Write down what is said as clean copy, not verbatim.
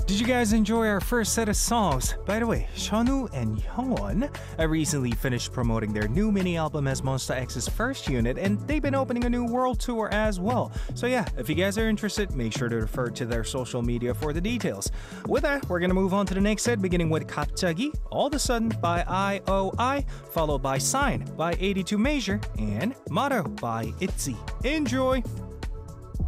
Did you guys enjoy our first set of songs? By the way, Shonu and Hyungwon have recently finished promoting their new mini album as Monsta X's first unit, and they've been opening a new world tour as well. So yeah, if you guys are interested, make sure to refer to their social media for the details. With that, we're gonna move on to the next set, beginning with 갑자기, All of a Sudden by IOI, followed by Sign by 82 Measure, and Motto by ITZY. Enjoy!